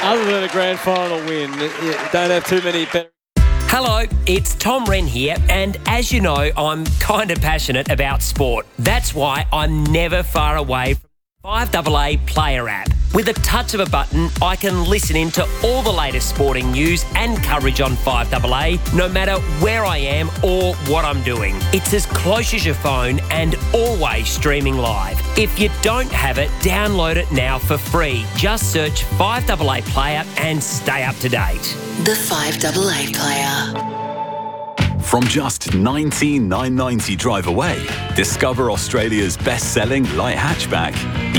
Other than a grand final win, you don't have too many better. Hello, it's Tom Wren here, and as you know, I'm kind of passionate about sport. That's why I'm never far away from 5AA Player app. With a touch of a button, I can listen in to all the latest sporting news and coverage on 5AA, no matter where I am or what I'm doing. It's as close as your phone and always streaming live. If you don't have it, download it now for free. Just search 5AA Player and stay up to date. The 5AA Player. From just $19,990 drive away, discover Australia's best-selling light hatchback, the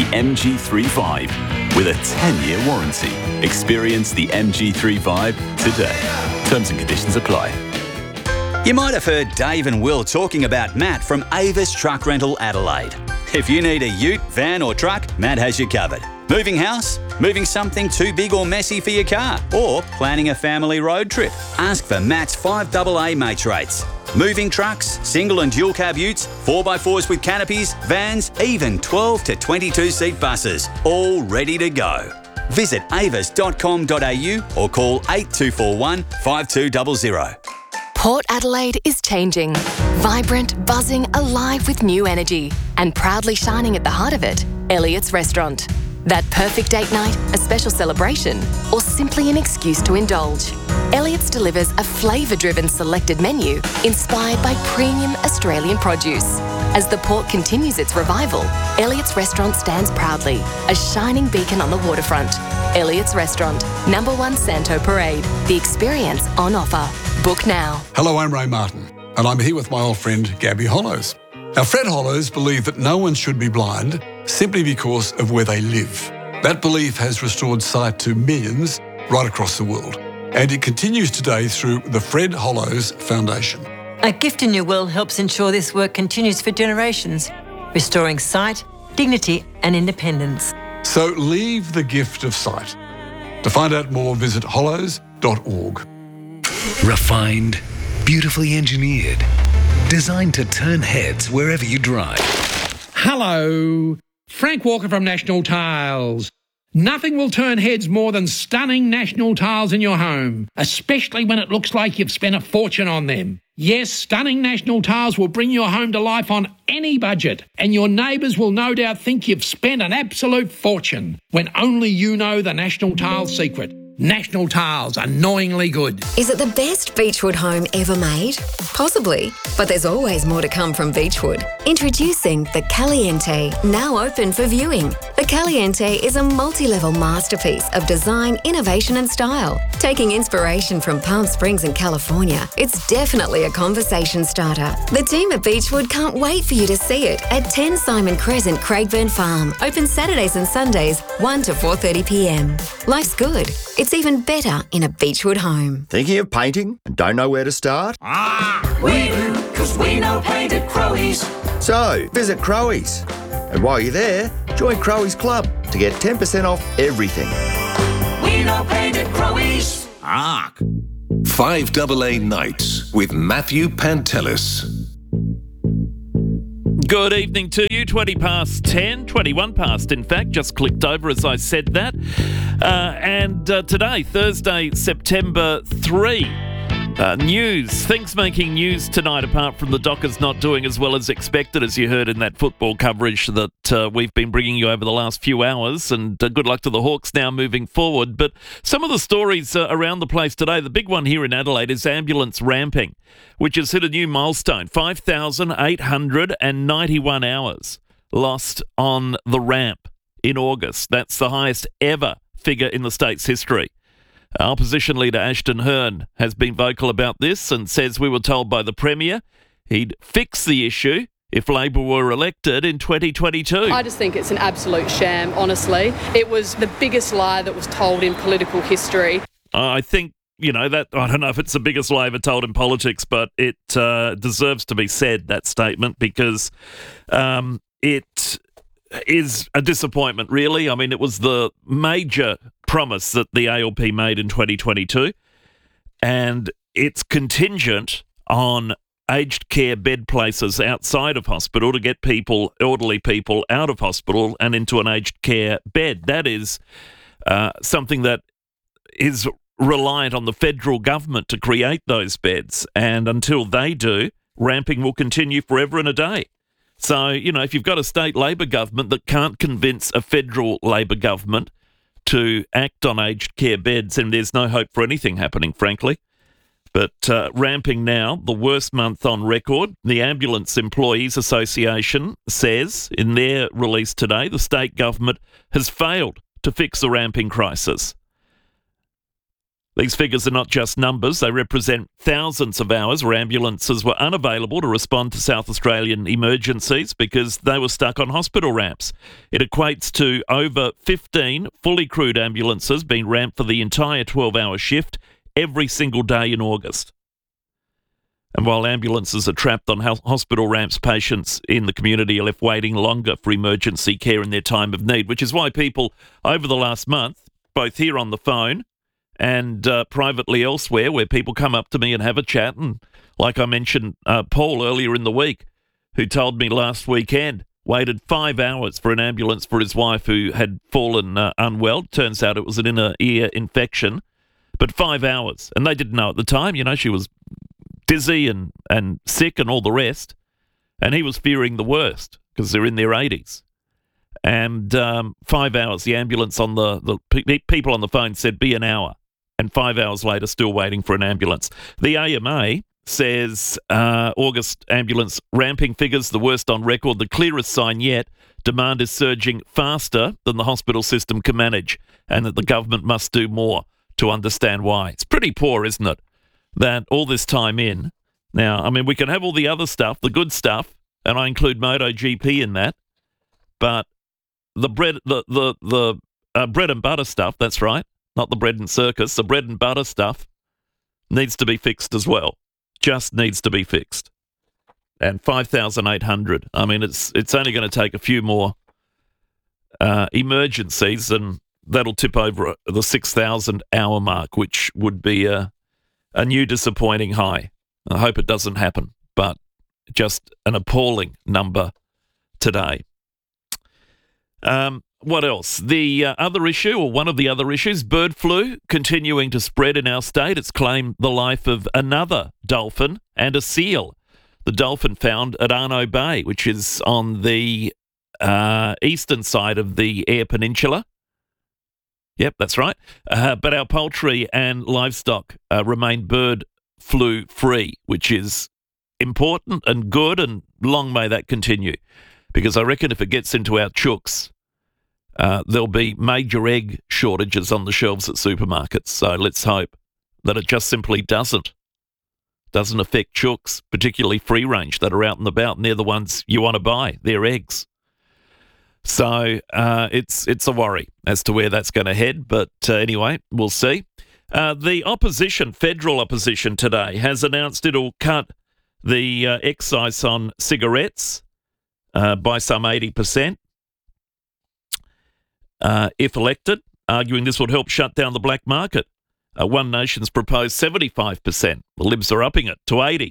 MG35, with a 10-year warranty. Experience the MG35 today. Terms and conditions apply. You might have heard Dave and Will talking about Matt from Avis Truck Rental Adelaide. If you need a ute, van or truck, Matt has you covered. Moving house? Moving something too big or messy for your car? Or planning a family road trip? Ask for Matt's 5AA mates rates. Moving trucks, single and dual cab utes, 4x4s with canopies, vans, even 12 to 22 seat buses. All ready to go. Visit avis.com.au or call 8241 5200. Port Adelaide is changing. Vibrant, buzzing, alive with new energy. And proudly shining at the heart of it, Elliott's Restaurant. That perfect date night, a special celebration, or simply an excuse to indulge. Elliott's delivers a flavour-driven selected menu inspired by premium Australian produce. As the port continues its revival, Elliott's Restaurant stands proudly, a shining beacon on the waterfront. Elliott's Restaurant, number 1 Santo Parade. The experience on offer. Book now. Hello, I'm Ray Martin, and I'm here with my old friend Gabby Hollows. Now, Fred Hollows believed that no one should be blind simply because of where they live. That belief has restored sight to millions right across the world, and it continues today through the Fred Hollows Foundation. A gift in your will helps ensure this work continues for generations, restoring sight, dignity and independence. So leave the gift of sight. To find out more, visit hollows.org. Refined, beautifully engineered, designed to turn heads wherever you drive. Hello, Frank Walker from National Tiles. Nothing will turn heads more than stunning National Tiles in your home, especially when it looks like you've spent a fortune on them. Yes, stunning National Tiles will bring your home to life on any budget, and your neighbours will no doubt think you've spent an absolute fortune, when only you know the National Tiles secret. National Tiles, annoyingly good. Is it the best Beechwood home ever made? Possibly, but there's always more to come from Beechwood. Introducing the Caliente, now open for viewing. The Caliente is a multi-level masterpiece of design, innovation and style. Taking inspiration from Palm Springs and California, it's definitely a conversation starter. The team at Beechwood can't wait for you to see it at 10 Simon Crescent, Craigburn Farm. Open Saturdays and Sundays, 1 to 4:30pm. Life's good. It's even better in a Beechwood home. Thinking of painting and don't know where to start? We do, because we know paint at Crowies. So, visit Crowies. And while you're there, join Crowies Club to get 10% off everything. We know paint at Crowies. 5AA Nights with Matthew Pantelis. Good evening to you. 20 past 10, 21 past, in fact, just clicked over as I said that. And today, Thursday, September 3, news. Things making news tonight, apart from the Dockers not doing as well as expected, as you heard in that football coverage that we've been bringing you over the last few hours. And good luck to the Hawks now moving forward. But some of the stories around the place today, the big one here in Adelaide is ambulance ramping, which has hit a new milestone, 5,891 hours lost on the ramp in August. That's the highest ever figure in the state's history. Opposition leader Ashton Hearn has been vocal about this and says we were told by the Premier he'd fix the issue if Labor were elected in 2022. I just think it's an absolute sham, honestly. It was the biggest lie that was told in political history. I think, that I don't know if it's the biggest lie ever told in politics, but it deserves to be said, that statement, because it is a disappointment, really. I mean, it was the major promise that the ALP made in 2022, and it's contingent on aged care bed places outside of hospital to get elderly people out of hospital and into an aged care bed. That is something that is reliant on the federal government to create those beds. And until they do, ramping will continue forever and a day. So, if you've got a state Labor government that can't convince a federal Labor government to act on aged care beds, then there's no hope for anything happening, frankly. But ramping now, the worst month on record. The Ambulance Employees Association says in their release today, the state government has failed to fix the ramping crisis. These figures are not just numbers. They represent thousands of hours where ambulances were unavailable to respond to South Australian emergencies because they were stuck on hospital ramps. It equates to over 15 fully crewed ambulances being ramped for the entire 12-hour shift every single day in August. And while ambulances are trapped on hospital ramps, patients in the community are left waiting longer for emergency care in their time of need, which is why people over the last month, both here on the phone and privately elsewhere, where people come up to me and have a chat, and like I mentioned, Paul earlier in the week, who told me last weekend, waited 5 hours for an ambulance for his wife who had fallen unwell. Turns out it was an inner ear infection, but 5 hours. And they didn't know at the time. She was dizzy and sick and all the rest. And he was fearing the worst because they're in their 80s. And 5 hours, the ambulance on the people on the phone said be an hour. And 5 hours later, still waiting for an ambulance. The AMA says August ambulance ramping figures, the worst on record, the clearest sign yet. Demand is surging faster than the hospital system can manage, and that the government must do more to understand why. It's pretty poor, isn't it, that all this time in. Now, we can have all the other stuff, the good stuff, and I include MotoGP in that, but the bread and butter stuff, that's right, not the bread and circus, the bread and butter stuff needs to be fixed as well. Just needs to be fixed. And 5,800. It's only going to take a few more emergencies, and that'll tip over the 6,000 hour mark, which would be a new disappointing high. I hope it doesn't happen, but just an appalling number today. What else? The other issue, or one of the other issues, bird flu continuing to spread in our state. It's claimed the life of another dolphin and a seal. The dolphin found at Arno Bay, which is on the eastern side of the Eyre Peninsula. Yep, that's right. But our poultry and livestock remain bird flu free, which is important and good, and long may that continue. Because I reckon if it gets into our chooks, there'll be major egg shortages on the shelves at supermarkets. So let's hope that it just simply doesn't affect chooks, particularly free range that are out and about, and they're the ones you want to buy, their eggs. So it's a worry as to where that's going to head. But anyway, we'll see. The opposition, federal opposition today, has announced it'll cut the excise on cigarettes by some 80%. If elected, arguing this would help shut down the black market. One Nation's proposed 75%. The Libs are upping it to 80%.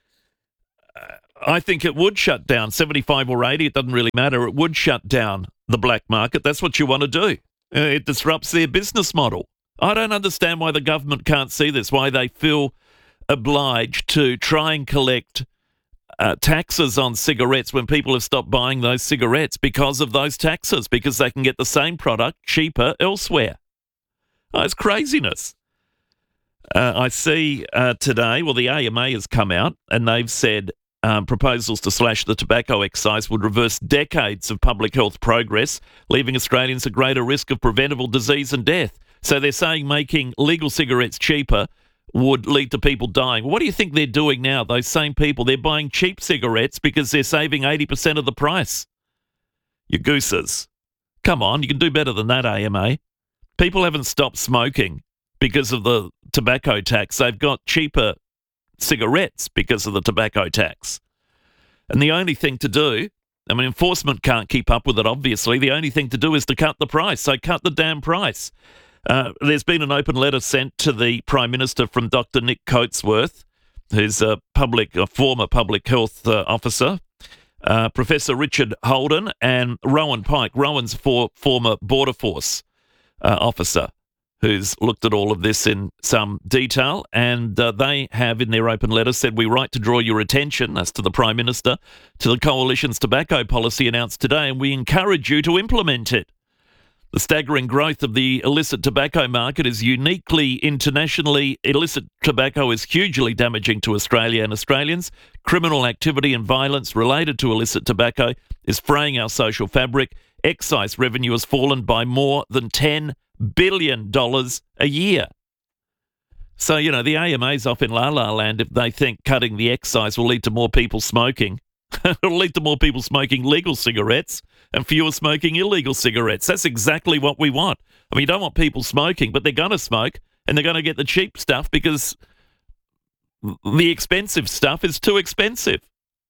I think it would shut down 75 or 80. It doesn't really matter. It would shut down the black market. That's what you want to do. It disrupts their business model. I don't understand why the government can't see this, why they feel obliged to try and collect taxes on cigarettes when people have stopped buying those cigarettes because of those taxes, because they can get the same product cheaper elsewhere. Oh, it's craziness. I see today, the AMA has come out and they've said proposals to slash the tobacco excise would reverse decades of public health progress, leaving Australians at greater risk of preventable disease and death. So they're saying making legal cigarettes cheaper would lead to people dying. What do you think they're doing now? Those same people, they're buying cheap cigarettes because they're saving 80% of the price. You gooses. Come on, you can do better than that, AMA. People haven't stopped smoking because of the tobacco tax. They've got cheaper cigarettes because of the tobacco tax. And the only thing to do, enforcement can't keep up with it, obviously. The only thing to do is to cut the price. So cut the damn price. There's been an open letter sent to the Prime Minister from Dr. Nick Coatsworth, who's a former public health officer, Professor Richard Holden, and Rowan Pike. Rowan's former Border Force officer. who's looked at all of this in some detail, and they have, in their open letter, said, "We write to draw your attention," that's to the Prime Minister, "to the Coalition's tobacco policy announced today, and we encourage you to implement it. The staggering growth of the illicit tobacco market is uniquely internationally. Illicit tobacco is hugely damaging to Australia and Australians. Criminal activity and violence related to illicit tobacco is fraying our social fabric. Excise revenue has fallen by more than $10 billion a year." So, the AMA's off in La La Land if they think cutting the excise will lead to more people smoking. It'll lead to more people smoking legal cigarettes and fewer smoking illegal cigarettes. That's exactly what we want. I mean, you don't want people smoking, but they're going to smoke, and they're going to get the cheap stuff because the expensive stuff is too expensive.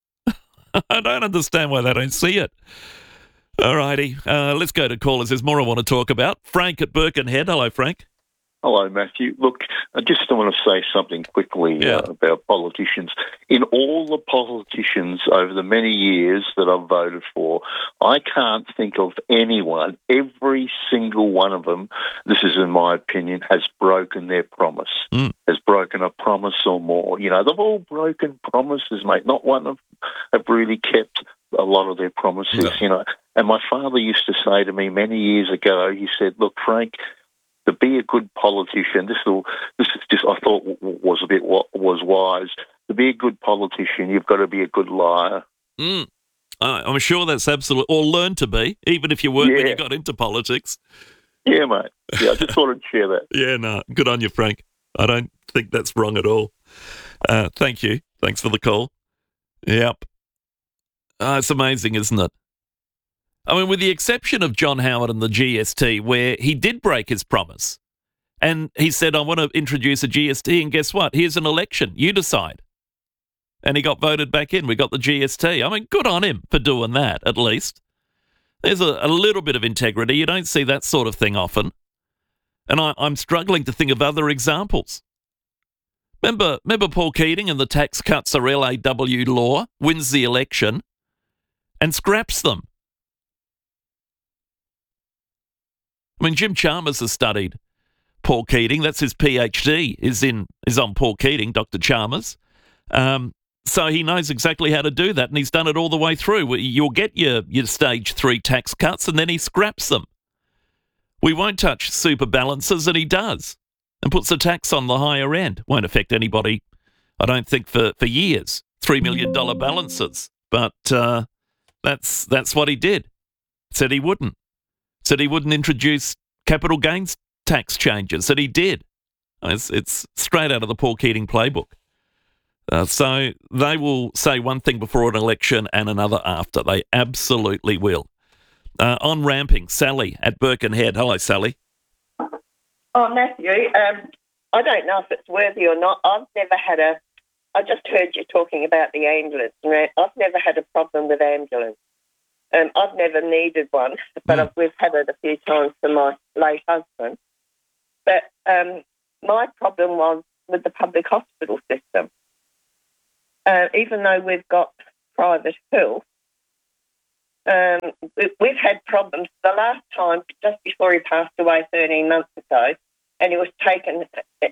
I don't understand why they don't see it. All righty, let's go to callers. There's more I want to talk about. Frank at Birkenhead. Hello, Frank. Hello, Matthew. Look, I just want to say something quickly about politicians. In all the politicians over the many years that I've voted for, I can't think of anyone, every single one of them, this is in my opinion, has broken their promise, has broken a promise or more. They've all broken promises, mate. Not one of them have really kept a lot of their promises, And my father used to say to me many years ago, he said, "Look, Frank, to be a good politician," this is just I thought was wise. To be a good politician, you've got to be a good liar. I'm sure that's absolute, or learn to be, even if you weren't when you got into politics. Yeah, mate. Yeah, I just thought I'd share that. Yeah, no, good on you, Frank. I don't think that's wrong at all. Thank you. Thanks for the call. Yep. It's amazing, isn't it? I mean, with the exception of John Howard and the GST, where he did break his promise, and he said, "I want to introduce a GST," and guess what? Here's an election. You decide. And he got voted back in. We got the GST. I mean, good on him for doing that, at least. There's a little bit of integrity. You don't see that sort of thing often. And I'm struggling to think of other examples. Remember Paul Keating and the tax cuts are LAW law, wins the election, and scraps them. I mean, Jim Chalmers has studied Paul Keating. That's his PhD is on Paul Keating, Dr. Chalmers. So he knows exactly how to do that, and he's done it all the way through. You'll get your stage 3 tax cuts, and then he scraps them. We won't touch super balances, and he does, and puts a tax on the higher end. Won't affect anybody, I don't think, for years. $3 million balances. But that's what he did. Said he wouldn't. Said he wouldn't introduce capital gains tax changes. Said he did. It's straight out of the Paul Keating playbook. So they will say one thing before an election and another after. They absolutely will. On ramping, Sally at Birkenhead. Hello, Sally. Oh, Matthew, I don't know if it's worthy or not. I just heard you talking about the ambulance. I've never had a problem with ambulance. I've never needed one, but we've had it a few times for my late husband. But my problem was with the public hospital system. Even though we've got private health, we've had problems. The last time, just before he passed away 13 months ago, and he was taken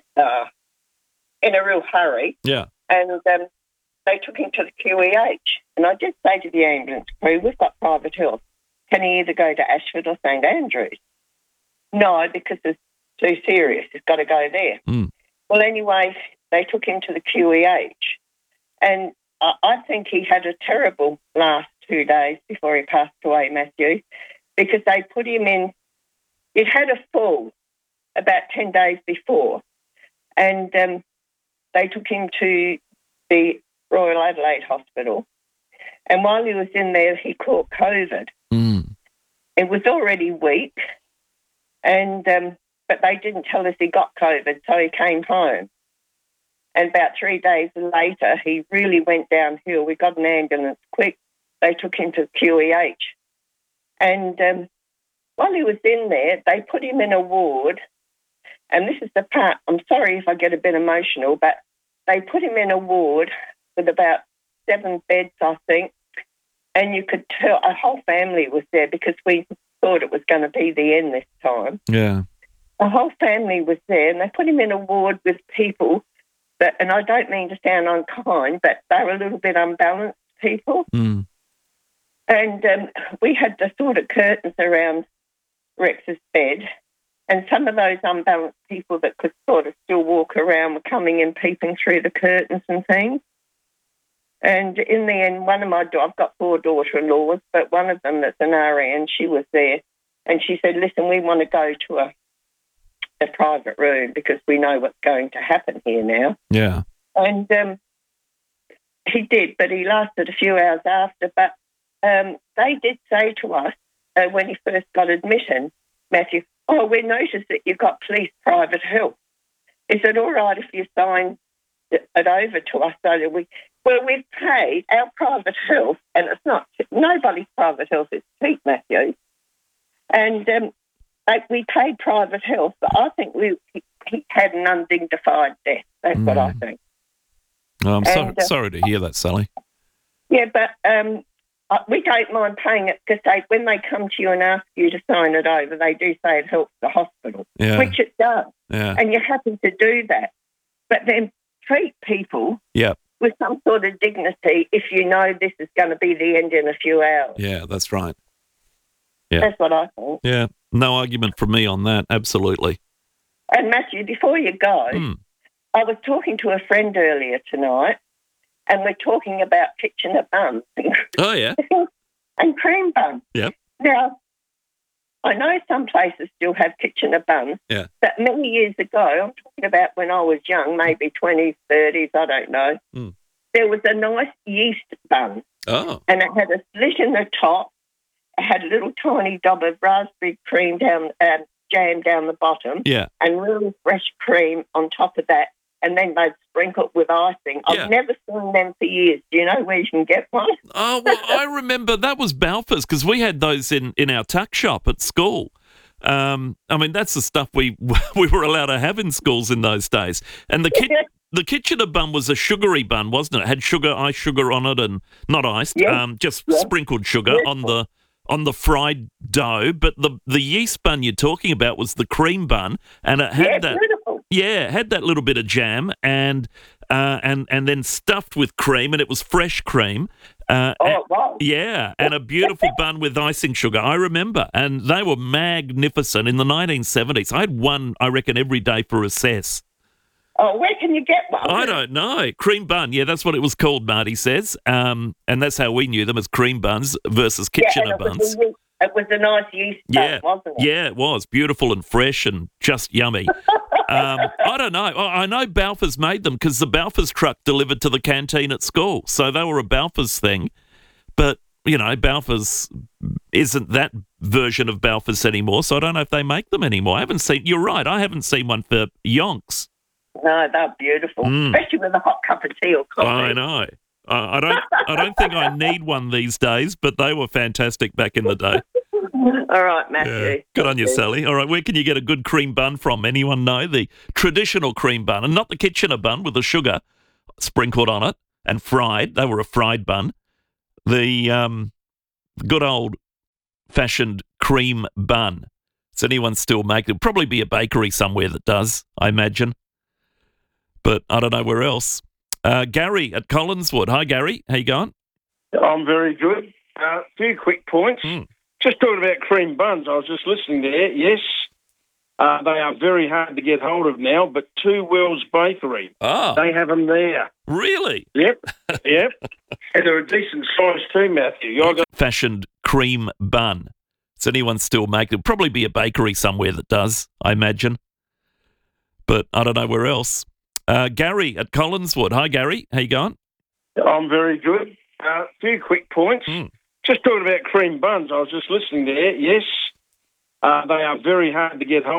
in a real hurry. Yeah. And they took him to the QEH. And I did say to the ambulance crew, we've got private health. Can he either go to Ashford or St Andrews? No, because it's too serious. He's got to go there. Well, anyway, they took him to the QEH. And I think he had a terrible last 2 days before he passed away, Matthew, because they put him in. He'd had a fall about 10 days before, and they took him to the Royal Adelaide Hospital. And while he was in there, he caught COVID. It was already weak, and but they didn't tell us he got COVID, so he came home. And about 3 days later, he really went downhill. We got an ambulance quick. They took him to QEH. And while he was in there, they put him in a ward. And this is the part, I'm sorry if I get a bit emotional, but they put him in a ward with about 7 beds, I think. And you could tell a whole family was there because we thought it was going to be the end this time. Yeah. The whole family was there, and they put him in a ward with people that, and I don't mean to sound unkind, but they were a little bit unbalanced people. Mm. And we had the sort of curtains around Rex's bed, and some of those unbalanced people that could sort of still walk around were coming in, peeping through the curtains and things. And in the end, I've got 4 daughter-in-laws, but one of them that's an RN, she was there, and she said, listen, we want to go to a private room because we know what's going to happen here now. Yeah. And he did, but he lasted a few hours after. But they did say to us when he first got admitted, Matthew, we noticed that you've got police private help. Is it all right if you sign it over to us so that we've paid our private health, and it's not nobody's private health, it's cheap, Matthew. And we paid private health, but I think he had an undignified death. That's what I think. Oh, I'm sorry to hear that, Sally. Yeah, but we don't mind paying it because when they come to you and ask you to sign it over, they do say it helps the hospital, which it does. Yeah. And you're happy to do that. But then treat people with some sort of dignity if you know this is going to be the end in a few hours. Yeah, that's right. Yeah. That's what I think. Yeah, no argument from me on that, absolutely. And Matthew, before you go, I was talking to a friend earlier tonight, and we're talking about Kitchener buns. Oh, yeah. And cream buns. Yep. Now, I know some places still have Kitchener buns, but many years ago, I'm talking about when I was young, maybe 20s, 30s, I don't know, there was a nice yeast bun. Oh. And it had a slit in the top. It had a little tiny dab of raspberry cream jam down the bottom. Yeah. And really fresh cream on top of that. And then they'd sprinkle it with icing. I've never seen them for years. Do you know where you can get one? Oh, well, I remember that was Balfour's because we had those in our tuck shop at school. I mean, that's the stuff we were allowed to have in schools in those days. And the Kitchener bun was a sugary bun, wasn't it? It had ice sugar on it, and not iced, just sprinkled sugar on the fried dough. But the yeast bun you're talking about was the cream bun, and it had had that little bit of jam and then stuffed with cream, and it was fresh cream. Wow. Yeah, and a beautiful bun with icing sugar. I remember, and they were magnificent in the 1970s. I had one, I reckon, every day for recess. Oh, where can you get one? I don't know. Cream bun. Yeah, that's what it was called, Marty says. And that's how we knew them, as cream buns versus Kitchener buns. It was a nice yeast bun, wasn't it? Yeah, it was. Beautiful and fresh and just yummy. I don't know. I know Balfour's made them because the Balfour's truck delivered to the canteen at school. So they were a Balfour's thing. But, you know, Balfour's isn't that version of Balfour's anymore, so I don't know if they make them anymore. You're right, I haven't seen one for yonks. No, they're beautiful, especially with a hot cup of tea or coffee. I know. I don't think I need one these days, but they were fantastic back in the day. All right, Matthew. Yeah. Good on you, Sally. All right, where can you get a good cream bun from? Anyone know? The traditional cream bun, and not the Kitchener bun with the sugar sprinkled on it and fried. They were a fried bun. The good old-fashioned cream bun. Does anyone still make it? There'll probably be a bakery somewhere that does, I imagine. But I don't know where else. Gary at Collinswood. Hi, Gary. How you going? I'm very good. A few quick points. Just talking about cream buns, I was just listening there. Yes, they are very hard to get hold of now, but Two Wells Bakery, they have them there. Really? Yep. And they're a decent size too, Matthew. Fashioned cream bun. Does anyone still make it? There'll probably be a bakery somewhere that does, I imagine. But I don't know where else. Gary at Collinswood. Hi, Gary. How you going? I'm very good. A few quick points. Just talking about cream buns, I was just listening there. Yes, they are very hard to get hold